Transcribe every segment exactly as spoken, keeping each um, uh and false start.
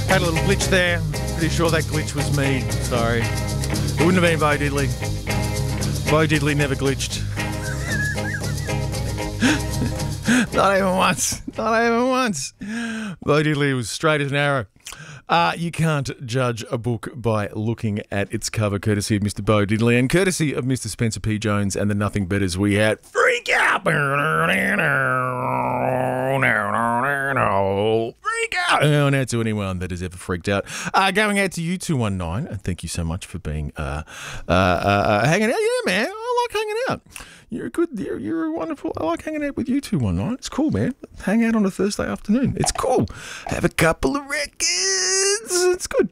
Had a little glitch there. Pretty sure that glitch was me. Sorry. It wouldn't have been Bo Diddley. Bo Diddley never glitched. Not even once. Not even once. Bo Diddley was straight as an arrow. Uh, you can't judge a book by looking at its cover, courtesy of Mister Bo Diddley and courtesy of Mister Spencer P. Jones and the Nothing Betters we had. Freak out! Freak out! Oh, now to anyone that has ever freaked out. Uh, going out to you, two one nine, and thank you so much for being uh, uh, uh, hanging out. Yeah, man, I like hanging out. You're good. You're, you're wonderful. I like hanging out with you two one nine. It's cool, man. Hang out on a Thursday afternoon. It's cool. Have a couple of records. It's good.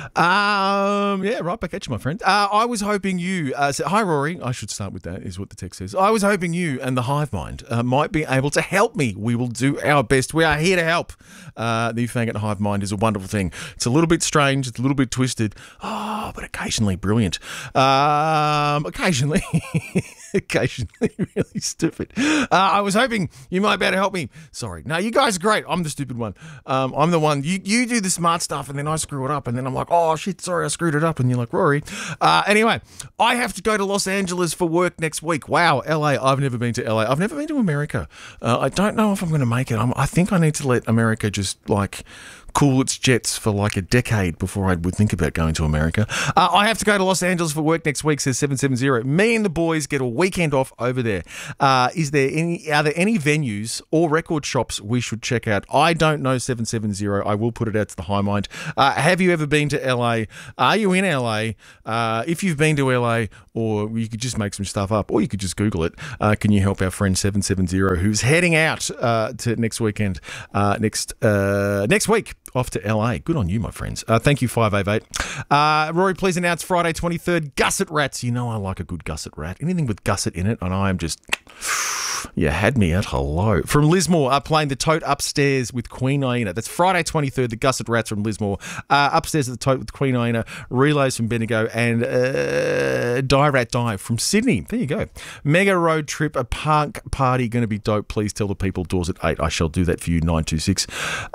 Um, yeah, right back at you, my friend. Uh, I was hoping you. Uh, so, hi, Rory. I should start with that. Is what the text says. I was hoping you and the Hive Mind uh, might be able to help me. We will do our best. We are here to help. Uh, the Faggot Hive Mind is a wonderful thing. It's a little bit strange. It's a little bit twisted. Oh, but occasionally brilliant. Um, occasionally. Occasionally really stupid. Uh, I was hoping you might be able to help me. Sorry. No, you guys are great. I'm the stupid one. Um, I'm the one. You you do the smart stuff and then I screw it up and then I'm like, oh, shit, sorry, I screwed it up. And you're like, Rory. Uh, anyway, I have to go to Los Angeles for work next week. Wow, L A. I've never been to L A. I've never been to America. Uh, I don't know if I'm going to make it. I'm, I think I need to let America just like cool its jets for like a decade before I would think about going to America. Uh, I have to go to Los Angeles for work next week, says seven seven zero. Me and the boys get a weekend off over there. Uh, is there any, are there any venues or record shops we should check out? I don't know, seven seven zero. I will put it out to the High Mind. Uh, have you ever been to L A? Are you in L A? Uh, if you've been to L A, or you could just make some stuff up, or you could just Google it. Uh, can you help our friend seven seven zero who's heading out uh, to next weekend, uh, next uh, next week? Off to L A. Good on you, my friends. Uh, thank you, five eight eight. Uh, Rory, please announce Friday twenty-third, Gusset Rats. You know I like a good Gusset Rat. Anything with Gusset in it, and I am just... You had me at hello. From Lismore, uh, playing the Tote upstairs with Queen Iena. That's Friday twenty-third, the Gusset Rats from Lismore. Uh, upstairs at the Tote with Queen Iena. Relays from Bendigo and uh, Die Rat Die from Sydney. There you go. Mega road trip, a punk party, going to be dope. Please tell the people. Doors at eight. I shall do that for you, nine two six.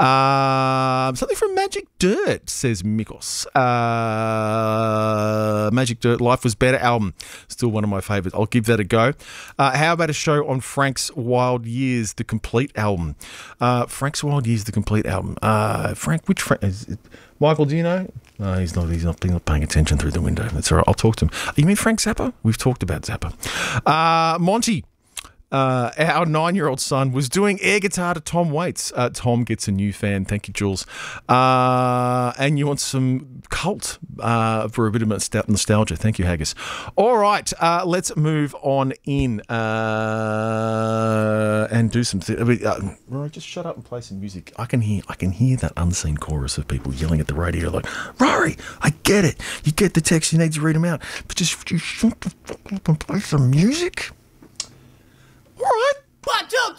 Uh, something from Magic Dirt, says Mikos. Uh, Magic Dirt, Life Was Better album. Still one of my favourites. I'll give that a go. Uh, how about a show on Frank's Wild Years, the complete album? Uh, Frank's Wild Years, the complete album. Uh, Frank, which Frank? Is it, Michael, do you know? No, he's not. He's not, he's not paying attention through the window. That's all right. I'll talk to him. You mean Frank Zappa? We've talked about Zappa. Uh, Monty. Uh, our nine-year-old son was doing air guitar to Tom Waits. Uh, Tom gets a new fan. Thank you, Jules. Uh, and you want some Cult uh, for a bit of nostalgia. Thank you, Haggis. All right, uh, let's move on in uh, and do some. Th- uh, Rory, just shut up and play some music. I can hear. I can hear that unseen chorus of people yelling at the radio, like, Rory, I get it. You get the text. You need to read them out, but just, just shut the fuck up and play some music. All right. One, two,